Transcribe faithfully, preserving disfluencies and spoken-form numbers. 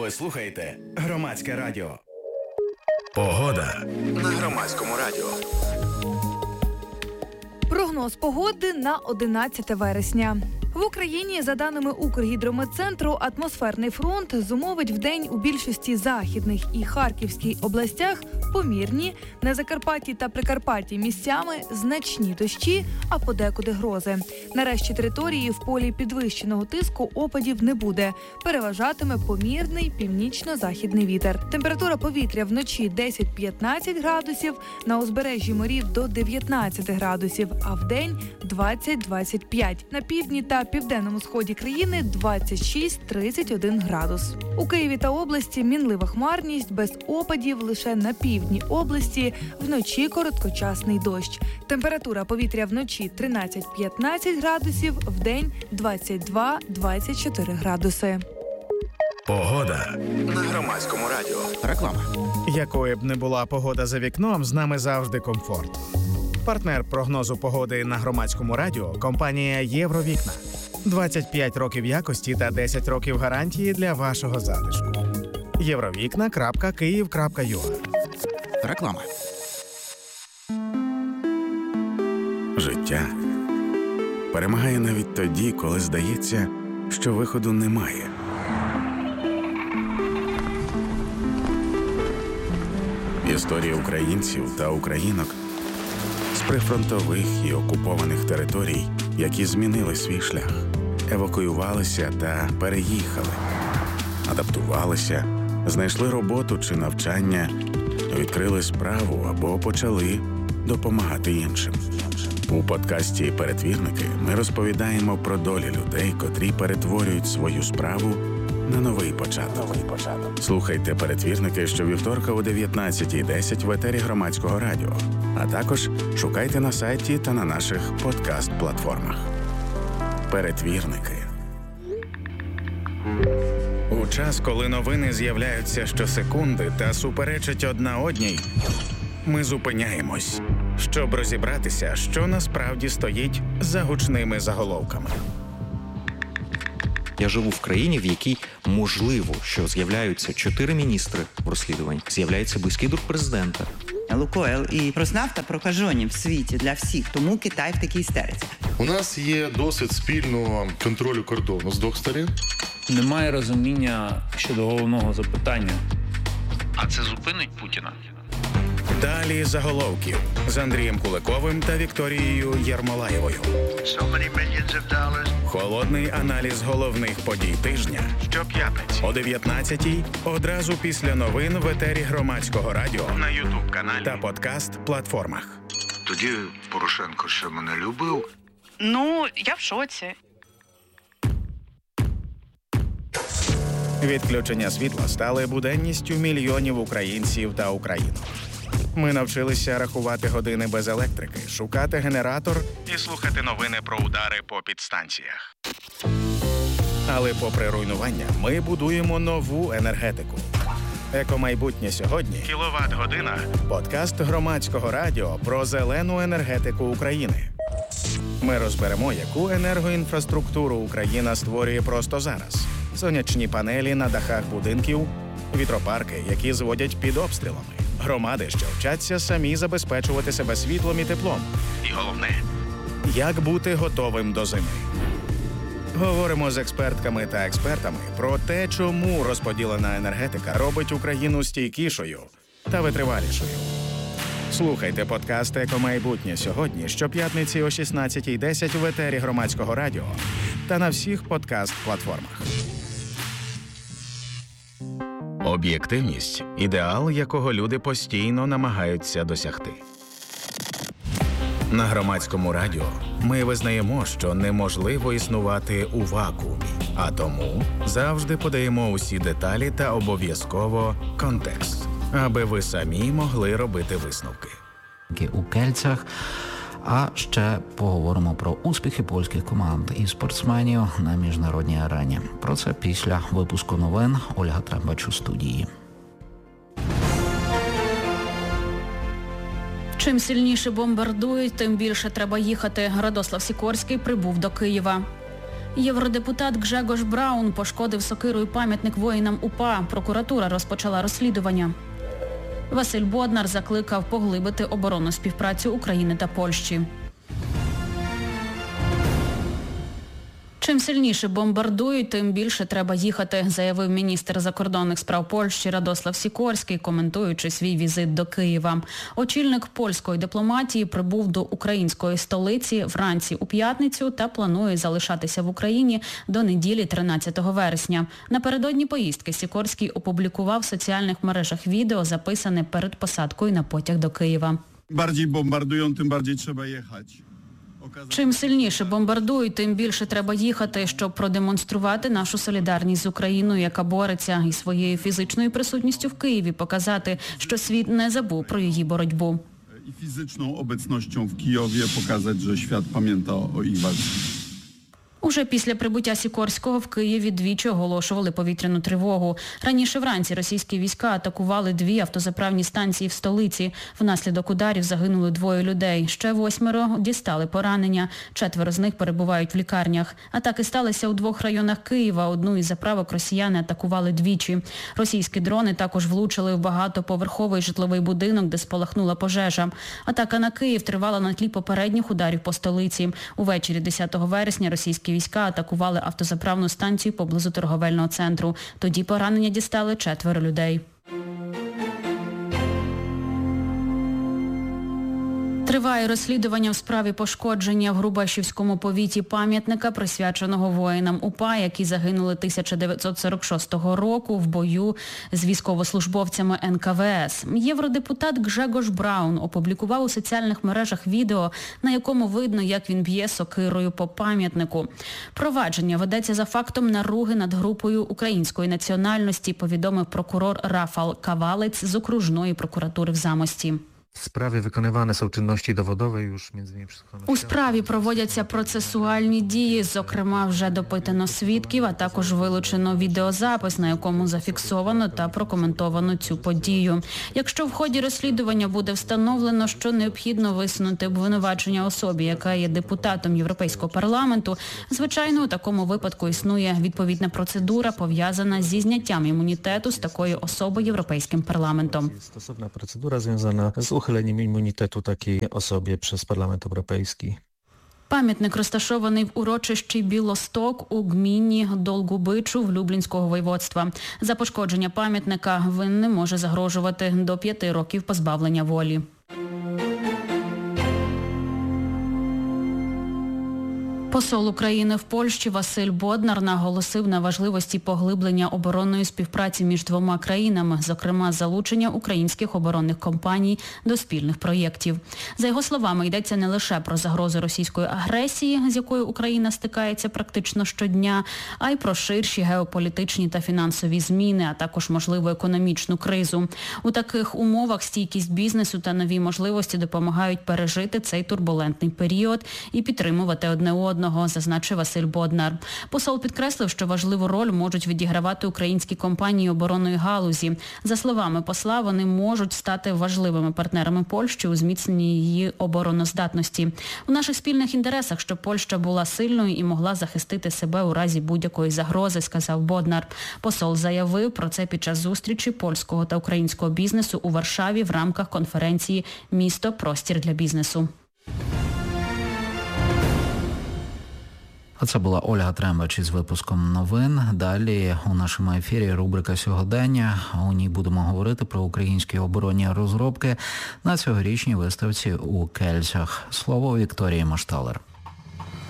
Ви слухаєте Громадське радіо. Погода на Громадському радіо. Прогноз погоди на одинадцяте вересня. В Україні, за даними Укргідрометцентру, атмосферний фронт зумовить вдень у більшості західних і Харківській областях помірні, на Закарпатті та Прикарпатті місцями значні дощі, а подекуди грози. На решті території в полі підвищеного тиску опадів не буде. Переважатиме помірний північно-західний вітер. Температура повітря вночі десять-п'ятнадцять градусів, на узбережжі морів до дев'ятнадцять градусів, а вдень двадцять-двадцять п'ять. На півдні та південному сході країни двадцять шість - тридцять один градус. У Києві та області мінлива хмарність, без опадів, лише на півдні області вночі короткочасний дощ. Температура повітря вночі тринадцять-п'ятнадцять градусів, вдень двадцять два - двадцять чотири градуси. Погода на Громадському радіо. Реклама. Якою б не була погода за вікном, з нами завжди комфорт. Партнер прогнозу погоди на Громадському радіо – компанія «Євровікна». двадцять п'ять років якості та десять років гарантії для вашого затишку. євровікна крапка київ крапка ю а. Реклама. Життя перемагає навіть тоді, коли здається, що виходу немає. Історія українців та українок з прифронтових і окупованих територій, які змінили свій шлях, евакуювалися та переїхали, адаптувалися, знайшли роботу чи навчання, відкрили справу або почали допомагати іншим. У подкасті «Перетвірники» ми розповідаємо про долі людей, котрі перетворюють свою справу на новий початок. Слухайте «Перетвірники» щовівторка о дев'ятнадцятій десять в етері Громадського радіо, а також шукайте на сайті та на наших подкаст-платформах. «Перетвірники». У час, коли новини з'являються щосекунди та суперечать одна одній, ми зупиняємось, щоб розібратися, що насправді стоїть за гучними заголовками. Я живу в країні, в якій можливо, що з'являються чотири міністри розслідувань, з'являється близький друг президента. Лукойл і Роснафта прокажені в світі для всіх, тому Китай в такій істериці. У нас є досвід спільного контролю кордону з двох сторін. Немає розуміння щодо головного запитання. А це зупинить Путіна? Далі заголовків з Андрієм Куликовим та Вікторією Єрмолаєвою. So many millions of dollars. Холодний аналіз головних подій тижня. Щоп'ятниці. О дев'ятнадцятій одразу після новин в етері Громадського радіо На Ютуб-каналі. та подкаст-платформах. Тоді Порошенко ще мене любив. Ну, я в шоці. Відключення світла стали буденністю мільйонів українців та українок. Ми навчилися рахувати години без електрики, шукати генератор І слухати новини про удари по підстанціях. Але попри руйнування, ми будуємо нову енергетику. Екомайбутнє сьогодні Кіловат-година. – подкаст Громадського радіо про зелену енергетику України. Ми розберемо, яку енергоінфраструктуру Україна створює просто зараз. Сонячні панелі на дахах будинків, вітропарки, які зводять під обстрілами, громади, що вчаться самі забезпечувати себе світлом і теплом. І головне, Як бути готовим до зими. Говоримо з експертками та експертами про те, чому розподілена енергетика робить Україну стійкішою та витривалішою. Слухайте подкаст «Екомайбутнє сьогодні» щоп'ятниці о шістнадцятій десять в етері Громадського радіо та на всіх подкаст-платформах. об'єктивність – ідеал, якого люди постійно намагаються досягти. На Громадському радіо ми визнаємо, що неможливо існувати у вакуумі, а тому завжди подаємо усі деталі та обов'язково контекст, аби ви самі могли робити висновки. У Кельцях. А ще поговоримо про успіхи польських команд і спортсменів на міжнародній арені. Про це після випуску новин. Ольга Трембач у студії. Чим сильніше бомбардують, тим більше треба їхати. Радослав Сікорський прибув до Києва. Євродепутат Гжегош Браун пошкодив сокирою пам'ятник воїнам УПА. Прокуратура розпочала розслідування. Василь Боднар закликав поглибити оборонну співпрацю України та Польщі. Чим сильніше бомбардують, тим більше треба їхати, заявив міністр закордонних справ Польщі Радослав Сікорський, коментуючи свій візит до Києва. Очільник польської дипломатії прибув до української столиці вранці у п'ятницю та планує залишатися в Україні до неділі тринадцятого вересня. Напередодні поїздки Сікорський опублікував в соціальних мережах відео, записане перед посадкою на потяг до Києва. Bardziej bombardują, tym bardziej trzeba jechać. Чим сильніше бомбардують, тим більше треба їхати, щоб продемонструвати нашу солідарність з Україною, яка бореться, і своєю фізичною присутністю в Києві показати, що світ не забув про її боротьбу. I fizyczną obecnością w Kijowie pokazać, że świat pamięta o ich walce. Уже після прибуття Сікорського в Києві двічі оголошували повітряну тривогу. Раніше вранці російські війська атакували дві автозаправні станції в столиці. Внаслідок ударів загинули двоє людей. Ще восьмеро дістали поранення. Четверо з них перебувають в лікарнях. Атаки сталися у двох районах Києва. Одну із заправок росіяни атакували двічі. Російські дрони також влучили в багатоповерховий житловий будинок, де спалахнула пожежа. Атака на Київ тривала на тлі попередніх ударів по столиці. Увечері десятого вересня російські війська атакували автозаправну станцію поблизу торговельного центру. Тоді поранення дістали четверо людей. Триває розслідування в справі пошкодження в Грубешівському повіті пам'ятника, присвяченого воїнам УПА, які загинули тисяча дев'ятсот сорок шостого року в бою з військовослужбовцями ен ка ве ес. Євродепутат Гжегош Браун опублікував у соціальних мережах відео, на якому видно, як він б'є сокирою по пам'ятнику. Провадження ведеться за фактом наруги над групою української національності, повідомив прокурор Рафал Кавалець з окружної прокуратури в Замості. W sprawie wykonywane są czynności dowodowe już między innymi przez... У справі проводяться процесуальні дії, зокрема вже допитано свідків, а також вилучено відеозапис, на якому зафіксовано та прокоментовано цю подію. Якщо в ході розслідування буде встановлено, що необхідно висунути обвинувачення особі, яка є депутатом Європейського парламенту, звичайно, у такому випадку існує відповідна процедура, пов'язана зі зняттям імунітету з такої особи Європейським парламентом. Stosowna procedura związana z uchyleniem immunitetu takiej osobie przez Parlament Europejski. Пам'ятник розташований в урочищі Білосток у гміні Долгубичу в Люблінського воєводства. За пошкодження пам'ятника винним може загрожувати до п'яти років позбавлення волі. Посол України в Польщі Василь Боднар наголосив на важливості поглиблення оборонної співпраці між двома країнами, зокрема залучення українських оборонних компаній до спільних проєктів. За його словами, йдеться не лише про загрози російської агресії, з якою Україна стикається практично щодня, а й про ширші геополітичні та фінансові зміни, а також можливу економічну кризу. У таких умовах стійкість бізнесу та нові можливості допомагають пережити цей турбулентний період і підтримувати одне одного, зазначив Василь Боднар. Посол підкреслив, що важливу роль можуть відігравати українські компанії оборонної галузі. За словами посла, вони можуть стати важливими партнерами Польщі у зміцненні її обороноздатності. У наших спільних інтересах, щоб Польща була сильною і могла захистити себе у разі будь-якої загрози, сказав Боднар. Посол заявив про це під час зустрічі польського та українського бізнесу у Варшаві в рамках конференції «Місто. Простір для бізнесу». А це була Ольга Трембач із випуском новин. Далі у нашому ефірі рубрика «Сьогодення». У ній будемо говорити про українські оборонні розробки на цьогорічній виставці у Кельцях. Слово Вікторії Машталер.